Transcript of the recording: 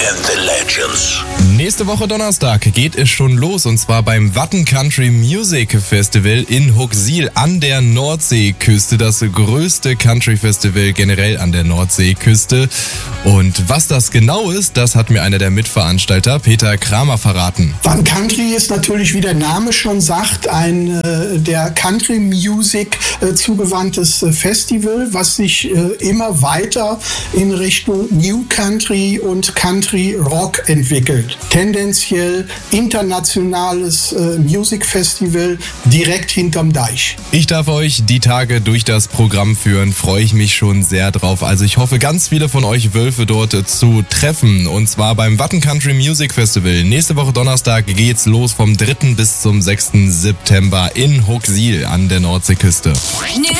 and the Legends. Nächste Woche Donnerstag geht es schon los und zwar beim Watten Country Music Festival in Huxil an der Nordseeküste. Das größte Country Festival generell an der Nordseeküste. Und was das genau ist, das hat mir einer der Mitveranstalter, Peter Kramer, verraten. Watten Country ist natürlich, wie der Name schon sagt, ein der Country Music zugewandtes Festival, was sich immer weiter in Richtung New Country und Country Rock entwickelt. Tendenziell internationales Music Festival direkt hinterm Deich. Ich darf euch die Tage durch das Programm führen, freue ich mich schon sehr drauf. Also ich hoffe, ganz viele von euch Wölfe dort zu treffen. Und zwar beim Watten Country Music Festival. Nächste Woche Donnerstag geht's los vom 3. bis zum 6. September in Huxil an der Nordseeküste.